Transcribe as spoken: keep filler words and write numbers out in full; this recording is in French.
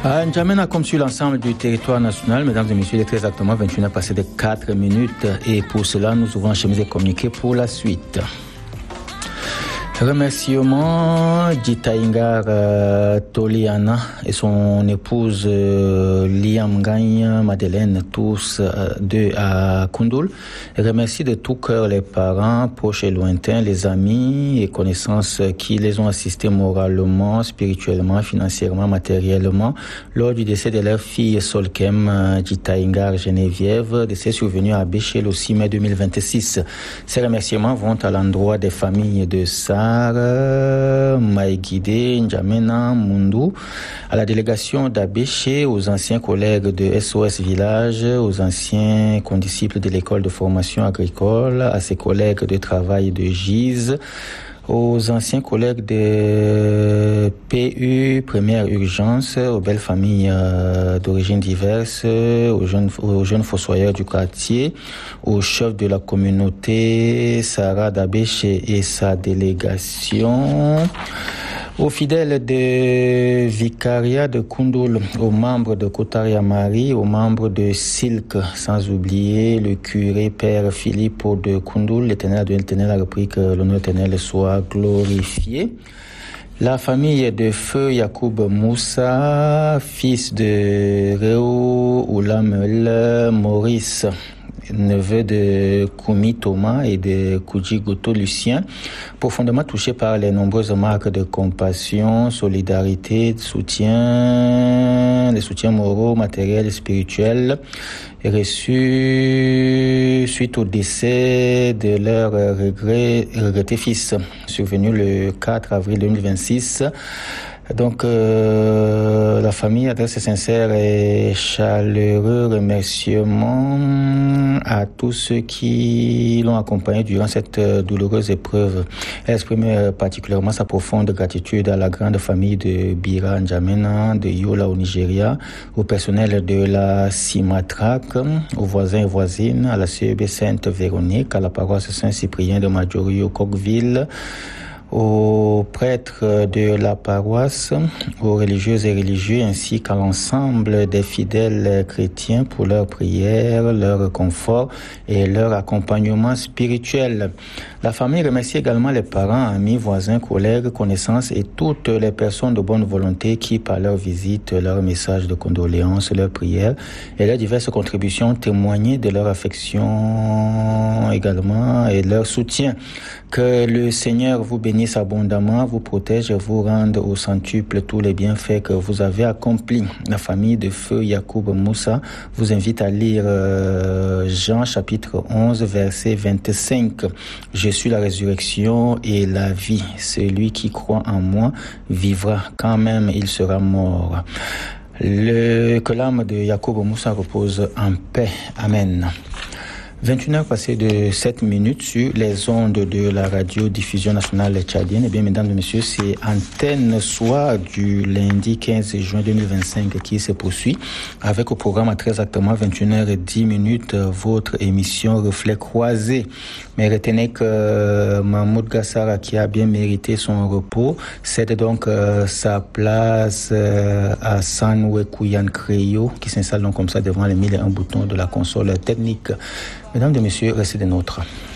À N'Djamena, comme sur l'ensemble du territoire national, mesdames et messieurs, il est très exactement vingt et une heures passées de quatre minutes. Et pour cela, nous ouvrons un chemin des communiqués pour la suite. Remerciements d'Itaïngar euh, Toliana et son épouse euh, Liam Gagne Madeleine, tous euh, deux à Koundoul. Et remercie de tout cœur les parents, proches et lointains, les amis et connaissances qui les ont assistés moralement, spirituellement, financièrement, matériellement lors du décès de leur fille Solkem euh, d'Itaïngar Geneviève, décès survenu à Béché le six mai deux mille vingt-six. Ces remerciements vont à l'endroit des familles de Sa Maïguidé, N'Djamena, Mundu, à la délégation d'Abéché, aux anciens collègues de S O S Village, aux anciens condisciples de l'école de formation agricole, à ses collègues de travail de Gise, aux anciens collègues de P U, Première Urgence, aux belles familles euh, d'origine diverses, aux jeunes, aux jeunes fossoyeurs du quartier, au chef de la communauté, Sarah Dabéché et sa délégation, aux fidèles de Vicariat de Koundoul, aux membres de Kotaria Marie, aux membres de Silk, sans oublier le curé Père Philippe de Koundoul. L'Éternel de l'Éternel a repris que l'honneur éternel soit glorifié. La famille de Feu Yacoub Moussa, fils de Réo Oulamel Maurice, neveu de Koumi Thomas et de Koudji Goto Lucien, profondément touché par les nombreuses marques de compassion, solidarité, de soutien, les soutiens moraux, matériels et spirituels reçus suite au décès de leur regret, regretté fils, survenu le quatre avril deux mille vingt-six. Donc, euh, la famille adresse ses sincères et chaleureux remerciements à tous ceux qui l'ont accompagné durant cette douloureuse épreuve. Elle exprime particulièrement sa profonde gratitude à la grande famille de Bira N'Djamena, de Yola au Nigeria, au personnel de la Cimatrac, aux voisins et voisines, à la C E B Sainte Véronique, à la paroisse Saint-Cyprien de Majori au Coqueville, aux prêtres de la paroisse, aux religieuses et religieux, ainsi qu'à l'ensemble des fidèles chrétiens pour leurs prières, leur confort et leur accompagnement spirituel. La famille remercie également les parents, amis, voisins, collègues, connaissances et toutes les personnes de bonne volonté qui, par leur visite, leurs messages de condoléances, leurs prières et leurs diverses contributions, témoignaient de leur affection également et leur soutien. Que le Seigneur vous bénisse abondamment, vous protège et vous rende au centuple tous les bienfaits que vous avez accomplis. La famille de Feu Yacoub Moussa vous invite à lire euh, Jean chapitre onze verset vingt-cinq. Je suis la résurrection et la vie. Celui qui croit en moi vivra quand même il sera mort. Le, que l'âme de Yacoub Moussa repose en paix. Amen. vingt et une heures passées de sept minutes sur les ondes de la radio-diffusion nationale tchadienne. Eh bien, mesdames et messieurs, c'est Antenne Soir du lundi quinze juin deux mille vingt-cinq qui se poursuit avec au programme à très exactement vingt et une heures dix minutes votre émission Reflet Croisé. Mais retenez que Mahmoud Gassara, qui a bien mérité son repos, cède donc euh, sa place euh, à Sanwe Kouyan Kreyo, qui s'installe donc comme ça devant les mille et un boutons de la console technique. Mesdames et messieurs, restez des nôtres.